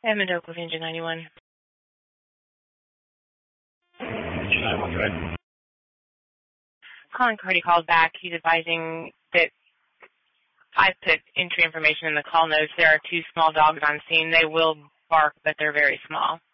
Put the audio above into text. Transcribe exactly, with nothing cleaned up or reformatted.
Edmund Oak with Engine ninety-one. Colin Cardi called back. He's advising that I put entry information in the call notes. There are two small dogs on scene. They will bark, but they're very small.